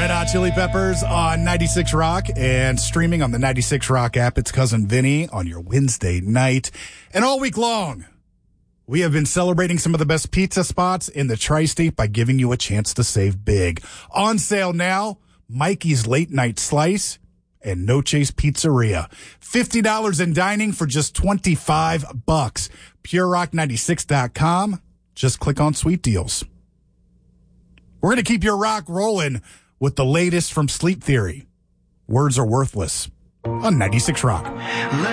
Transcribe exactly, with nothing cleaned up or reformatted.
Red Hot Chili Peppers on ninety-six Rock and streaming on the ninety-six Rock app. It's Cousin Vinny on your Wednesday night. And all week long, we have been celebrating some of the best pizza spots in the Tri-State by giving you a chance to save big. On sale now, Mikey's Late Night Slice and No Chase Pizzeria. fifty dollars in dining for just twenty-five bucks. pure rock ninety-six dot com. Just click on Sweet Deals. We're going to keep your rock rolling with the latest from Sleep Theory. Words Are Worthless on ninety-six Rock.